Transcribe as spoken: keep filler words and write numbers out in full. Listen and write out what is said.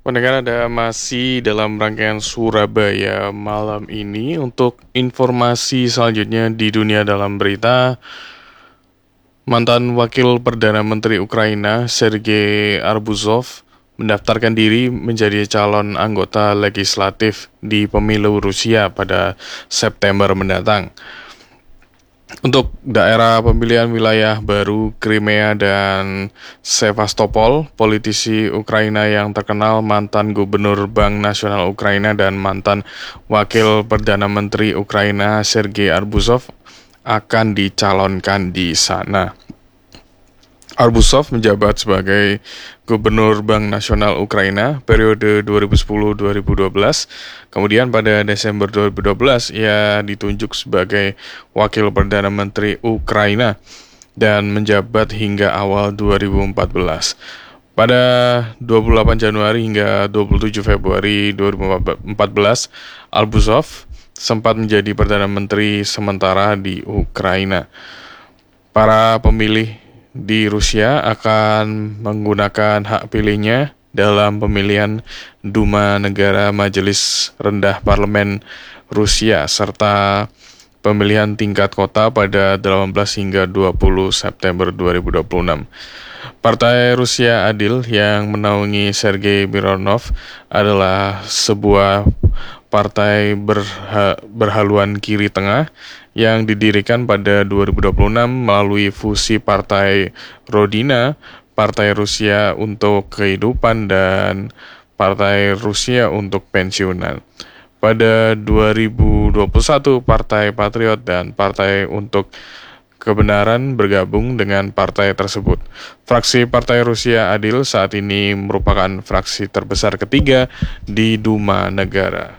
Pendengar, ada masih dalam rangkaian Surabaya malam ini untuk informasi selanjutnya di dunia dalam berita. Mantan Wakil Perdana Menteri Ukraina Sergei Arbuzov mendaftarkan diri menjadi calon anggota legislatif di pemilu Rusia pada September mendatang. Untuk daerah pemilihan wilayah baru Crimea dan Sevastopol, politisi Ukraina yang terkenal, mantan Gubernur Bank Nasional Ukraina dan mantan Wakil Perdana Menteri Ukraina Sergei Arbuzov akan dicalonkan di sana. Arbuzov menjabat sebagai Gubernur Bank Nasional Ukraina periode dua ribu sepuluh sampai dua ribu dua belas. Kemudian pada Desember dua ribu dua belas ia ditunjuk sebagai Wakil Perdana Menteri Ukraina dan menjabat hingga awal dua ribu empat belas. Pada dua puluh delapan Januari hingga dua puluh tujuh Februari dua ribu empat belas, Arbuzov sempat menjadi Perdana Menteri sementara di Ukraina. Para pemilih di Rusia akan menggunakan hak pilihnya dalam pemilihan Duma Negara Majelis Rendah Parlemen Rusia serta pemilihan tingkat kota pada delapan belas hingga dua puluh September dua ribu dua puluh enam. Partai Rusia Adil yang menaungi Sergei Mironov adalah sebuah partai berha- berhaluan kiri tengah yang didirikan pada dua ribu dua puluh enam melalui fusi Partai Rodina, Partai Rusia untuk Kehidupan, dan Partai Rusia untuk Pensiunan. Pada dua ribu dua puluh satu, Partai Patriot dan Partai untuk Kebenaran bergabung dengan partai tersebut. Fraksi Partai Rusia Adil saat ini merupakan fraksi terbesar ketiga di Duma Negara.